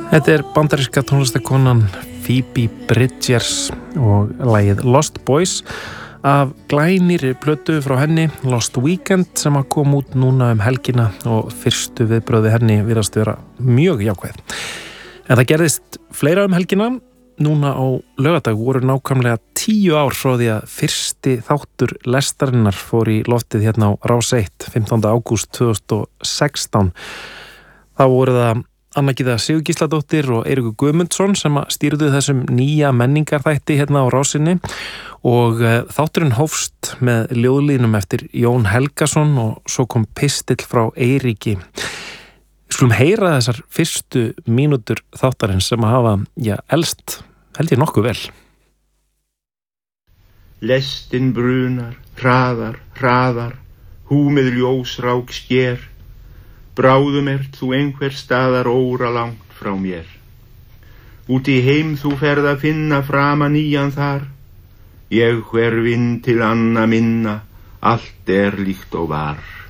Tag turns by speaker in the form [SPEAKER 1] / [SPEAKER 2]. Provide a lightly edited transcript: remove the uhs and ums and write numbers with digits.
[SPEAKER 1] Þetta bandaríska tónlistakonan Phoebe Bridgers og lagið Lost Boys af glænýrri plötu frá henni, Lost Weekend, sem að kom út núna helgina og fyrstu viðbrögði henni virðast vera mjög jákvæð. En það gerðist fleira helgina. Núna á laugardag voru nákvæmlega 10 ár frá því að fyrsti þáttur lestarinnar fór í loftið hérna á Rás 1, 15. ágúst 2016. Þá voru það Anna Gyða Sigurgísladóttir og Eiríkur Guðmundsson sem stýrðu þessum nýja menningarþætti hérna á Rásinni og þátturinn hófst með ljóðlínum eftir Jón Helgason og svo kom pistill frá Eiríki. Við skulum heyra þessar fyrstu mínútur þáttarins sem að hafa, elst held ég nokkuð vel.
[SPEAKER 2] Lestin brunar, hraðar, hraðar, húmið ljósrák sker, bráðum ert þú einhver staðar óralangt frá mér. Út í heim þú ferð að finna framan nýjan þar, ég hverfinn til anna minna, allt líkt og var.